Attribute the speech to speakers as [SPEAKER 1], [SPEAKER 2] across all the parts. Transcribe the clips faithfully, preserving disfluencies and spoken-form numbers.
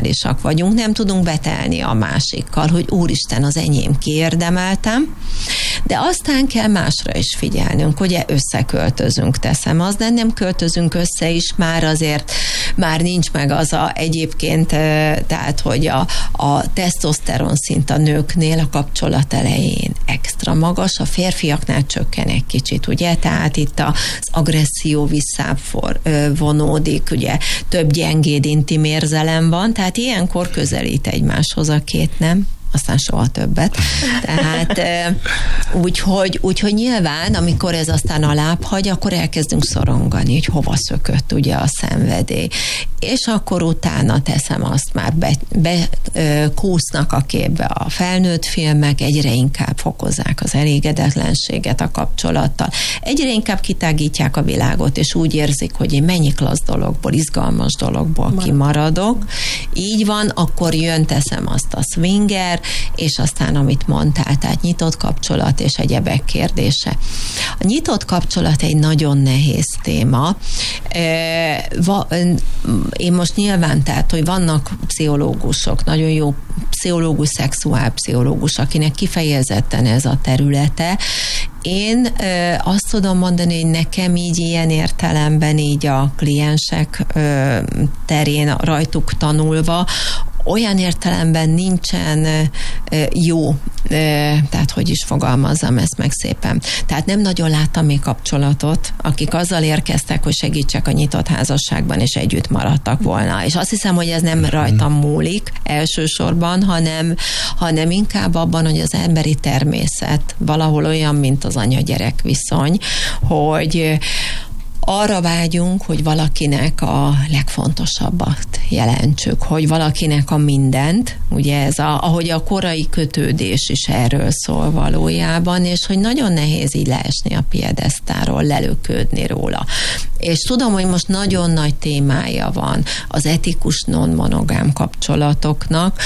[SPEAKER 1] lojálisak vagyunk, nem tudunk betelni a másikkal, hogy úristen, az enyém, kiérdemeltem, de aztán kell másra is figyelnünk, ugye összeköltözünk, teszem azt, de nem költözünk össze is, már azért már nincs meg az a egyébként, tehát, hogy a, a tesztoszteron szint a nőknél a kapcsolat elején extra magas, a férfiaknál csökken egy kicsit, ugye, tehát itt az agresszió visszább vonódik, ugye, több gyengéd intim érzelem van, tehát ilyenkor közelít egymáshoz a két nem, aztán soha többet. Tehát úgyhogy, úgyhogy nyilván, amikor ez aztán alább hagy, akkor elkezdünk szorongani, hogy hova szökött ugye a szenvedély. És akkor utána teszem azt, már bekúsznak be, a képbe a felnőtt filmek, egyre inkább fokozzák az elégedetlenséget a kapcsolattal. Egyre inkább kitágítják a világot, és úgy érzik, hogy én mennyi klassz dologból, izgalmas dologból Marad. kimaradok. Így van, akkor jön, teszem azt a swinger, és aztán, amit mondtál, tehát nyitott kapcsolat és egyebek kérdése. A nyitott kapcsolat egy nagyon nehéz téma. Én most nyilván, tehát, hogy vannak pszichológusok, nagyon jó pszichológus, szexuálpszichológus, akinek kifejezetten ez a területe. Én ö, azt tudom mondani, hogy nekem így ilyen értelemben így a kliensek ö, terén rajtuk tanulva olyan értelemben nincsen jó, tehát hogy is fogalmazzam ezt meg szépen. Tehát nem nagyon láttam még kapcsolatot, akik azzal érkeztek, hogy segítsek a nyitott házasságban, és együtt maradtak volna. És azt hiszem, hogy ez nem rajtam múlik elsősorban, hanem, hanem inkább abban, hogy az emberi természet valahol olyan, mint az anya-gyerek viszony, hogy arra vágyunk, hogy valakinek a legfontosabbat jelentsük, hogy valakinek a mindent, ugye ez a, ahogy a korai kötődés is erről szól valójában, és hogy nagyon nehéz így leesni a piedesztáról, lelöködni róla. És tudom, hogy most nagyon nagy témája van az etikus non-monogám kapcsolatoknak,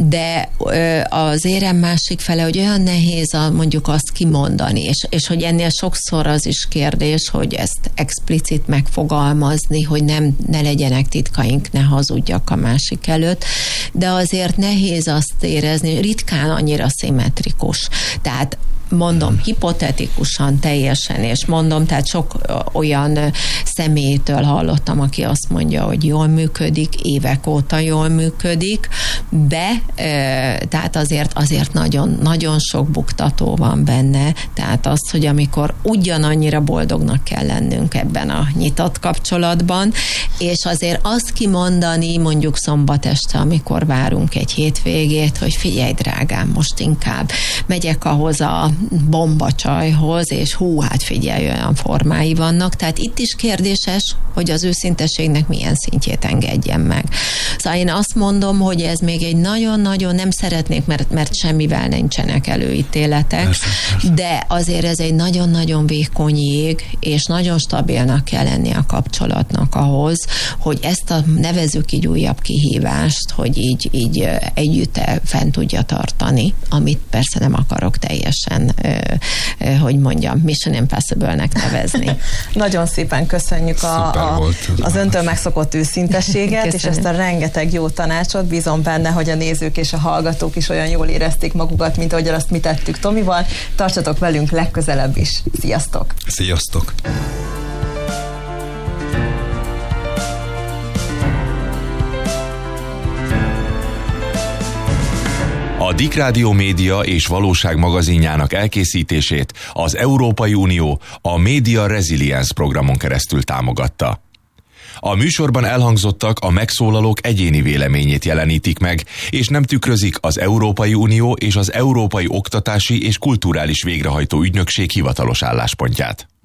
[SPEAKER 1] de az érem másik fele, hogy olyan nehéz a, mondjuk azt kimondani, és, és hogy ennél sokszor az is kérdés, hogy ezt explicit megfogalmazni, hogy nem, ne legyenek titkaink, ne hazudjak a másik előtt, de azért nehéz azt érezni, ritkán annyira szimmetrikus. Tehát mondom, hipotetikusan teljesen, és mondom, tehát sok olyan személytől hallottam, aki azt mondja, hogy jól működik, évek óta jól működik, de tehát azért, azért nagyon, nagyon sok buktató van benne, tehát az, hogy amikor ugyanannyira boldognak kell lennünk ebben a nyitott kapcsolatban, és azért azt kimondani mondjuk szombat este, amikor várunk egy hétvégét, hogy figyelj drágám, most inkább megyek ahhoz a bombacsajhoz, és hú, hát figyelj, olyan formái vannak. Tehát itt is kérdéses, hogy az őszinteségnek milyen szintjét engedjen meg. Szóval én azt mondom, hogy ez még egy nagyon-nagyon, nem szeretnék, mert, mert semmivel nincsenek előítéletek, persze, persze. De azért ez egy nagyon-nagyon vékony jég, és nagyon stabilnak kell lenni a kapcsolatnak ahhoz, hogy ezt a nevezzük így újabb kihívást, hogy így, így együtt fent tudja tartani, amit persze nem akarok teljesen hogy mondjam, Mission Impossible-nek nevezni.
[SPEAKER 2] Nagyon szépen köszönjük a, a, az öntől megszokott őszintességet, köszönjük. És ezt a rengeteg jó tanácsot. Bízom benne, hogy a nézők és a hallgatók is olyan jól érezték magukat, mint ahogy azt mi tettük Tomival. Tartsatok velünk legközelebb is. Sziasztok!
[SPEAKER 3] Sziasztok! A Dick Rádió Média és Valóság magazinjának elkészítését az Európai Unió a Media Resilience programon keresztül támogatta. A műsorban elhangzottak a megszólalók egyéni véleményét jelenítik meg, és nem tükrözik az Európai Unió és az Európai Oktatási és Kulturális Végrehajtó Ügynökség hivatalos álláspontját.